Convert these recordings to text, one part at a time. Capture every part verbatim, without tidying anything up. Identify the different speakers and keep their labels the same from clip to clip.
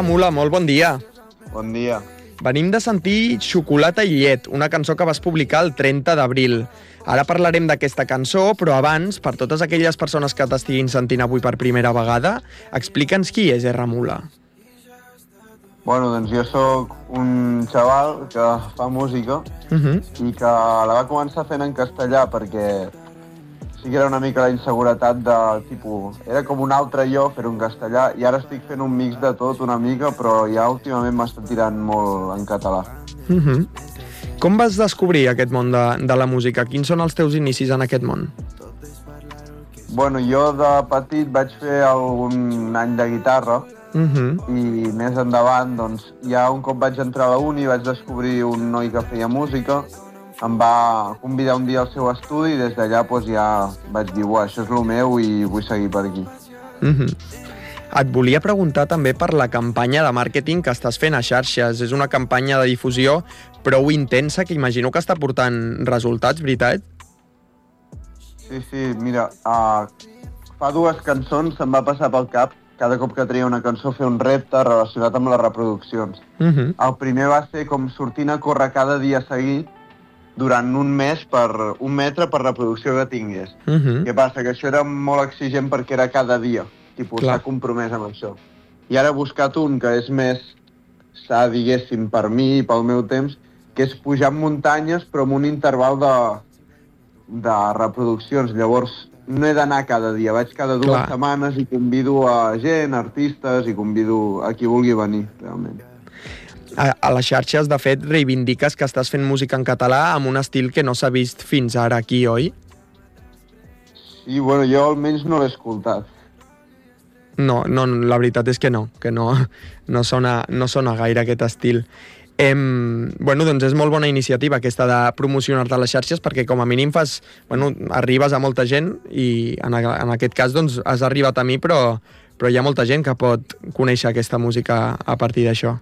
Speaker 1: Mula, molt bon dia.
Speaker 2: Bon dia.
Speaker 1: Venim de sentir Xocolata i llet, una cançó que vas publicar el trenta d'abril. Ara parlarem d'aquesta cançó, però abans, per totes aquelles persones que t'estiguin sentint avui per primera vegada, explica'ns qui és R. Mula.
Speaker 2: Bueno, doncs jo sóc un xaval que fa música
Speaker 1: Uh -huh.
Speaker 2: i que la va començar fent en castellà perquè sí que era una mica la inseguretat de tipus... Era com un altre jo fer-ho en castellà i ara estic fent un mix de tot una mica, però ja últimament m'està tirant molt en català.
Speaker 1: Uh -huh. Com vas descobrir aquest món de, de la música? Quins són els teus inicis en aquest món?
Speaker 2: Bueno, jo de petit vaig fer algun any de guitarra
Speaker 1: Uh -huh.
Speaker 2: i més endavant, doncs, ja un cop vaig entrar a la uni vaig descobrir un noi que feia música, em va convidar un dia al seu estudi i des d'allà doncs, ja vaig dir, uah, això és el meu i vull seguir per aquí.
Speaker 1: Uh -huh. Et volia preguntar també per la campanya de màrqueting que estàs fent a xarxes. És una campanya de difusió prou intensa que imagino que està portant resultats, veritat?
Speaker 2: Sí, sí, mira, uh, fa dues cançons se'm va passar pel cap cada cop que treia una cançó fer un repte relacionat amb les reproduccions.
Speaker 1: Uh -huh.
Speaker 2: El primer va ser com sortint a córrer cada dia seguit durant un mes per un metre per reproducció que tingués.
Speaker 1: Uh -huh.
Speaker 2: Què passa? Que això era molt exigent perquè era cada dia. Tipus,
Speaker 1: Clar.
Speaker 2: s'ha compromès amb això. I ara he buscat un que és més sa, diguéssim, per mi i pel meu temps, que és pujar en muntanyes però amb un interval de, de reproduccions. Llavors, no he d'anar cada dia, vaig cada dues
Speaker 1: Clar.
Speaker 2: setmanes i convido a gent, artistes, i convido a qui vulgui venir, realment.
Speaker 1: A, a les xarxes, de fet, reivindiques que estàs fent música en català amb un estil que no s'ha vist fins ara aquí, oi?
Speaker 2: Sí, bueno, jo almenys no l'he escoltat.
Speaker 1: No, no, la veritat és que no, que no, no, sona, no sona gaire aquest estil. Em, bueno, doncs és molt bona iniciativa aquesta de promocionar-te a les xarxes perquè com a mínim fas, bueno, arribes a molta gent i en, en aquest cas doncs has arribat a mi, però, però hi ha molta gent que pot conèixer aquesta música a partir d'això.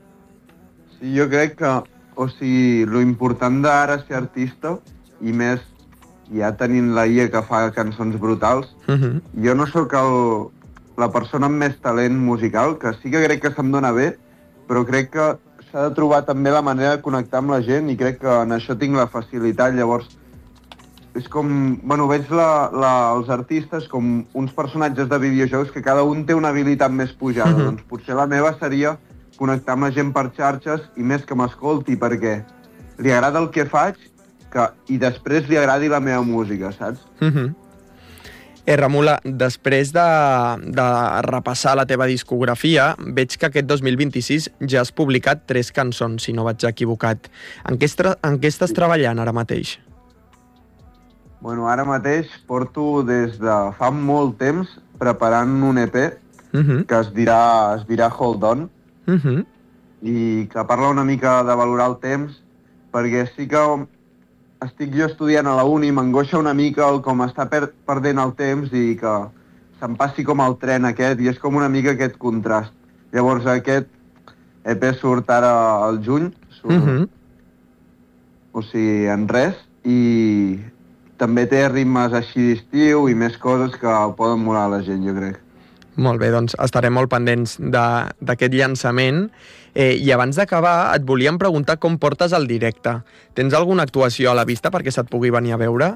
Speaker 2: Sí, jo crec que, o sigui, lo important d'ara és ser artista i més ja tenint la I A que fa cançons brutals.
Speaker 1: Uh -huh.
Speaker 2: Jo no sóc el, la persona amb més talent musical, que sí que crec que se'm dona bé, però crec que s'ha de trobar també la manera de connectar amb la gent i crec que en això tinc la facilitat. Llavors, és com... Bueno, veig la, la, els artistes com uns personatges de videojocs que cada un té una habilitat més pujada. Uh-huh. Doncs potser la meva seria connectar amb la gent per xarxes i més que m'escolti perquè li agrada el que faig que, i després li agradi la meva música, saps?
Speaker 1: Uh-huh. R. Mula, després de, de repassar la teva discografia, veig que aquest dos mil vint-i-sis ja has publicat tres cançons, si no vaig equivocat. En què, estra, en què estàs treballant ara mateix?
Speaker 2: Bueno, ara mateix porto des de fa molt temps preparant un E P
Speaker 1: Uh-huh.
Speaker 2: que es dirà, es dirà Hold On
Speaker 1: Uh-huh.
Speaker 2: i que parla una mica de valorar el temps perquè sí que estic jo estudiant a la uni, m'angoixa una mica el com està per perdent el temps i que se'm passi com el tren aquest i és com una mica aquest contrast. Llavors aquest E P surt ara al juny, surt,
Speaker 1: Uh-huh.
Speaker 2: o sigui, en res, i també té ritmes així d'estiu i més coses que poden molar a la gent, jo crec.
Speaker 1: Molt bé, doncs estarem molt pendents d'aquest llançament. Eh, I abans d'acabar, et volíem preguntar com portes el directe. Tens alguna actuació a la vista perquè se't pugui venir a veure?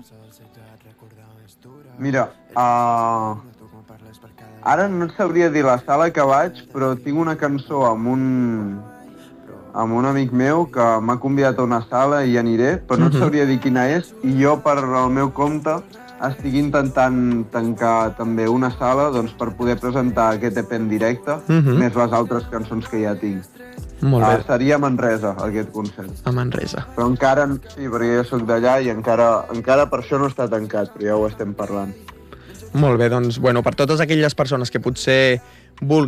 Speaker 2: Mira, uh, ara no et sabria dir la sala que vaig, però tinc una cançó amb un, amb un amic meu que m'ha convidat a una sala i hi aniré, però no et sabria dir quina és, i jo, per al meu compte, estic intentant tancar també una sala doncs, per poder presentar aquest E P en directe,
Speaker 1: Uh-huh.
Speaker 2: més les altres cançons que ja tinc.
Speaker 1: Molt bé,
Speaker 2: Uh, seria a Manresa, aquest concert.
Speaker 1: a Manresa.
Speaker 2: Però encara, sí, perquè jo sóc d'allà i encara, encara per això no està tancat, però ja ho estem parlant.
Speaker 1: Molt bé, doncs, bueno, per totes aquelles persones que potser vulguin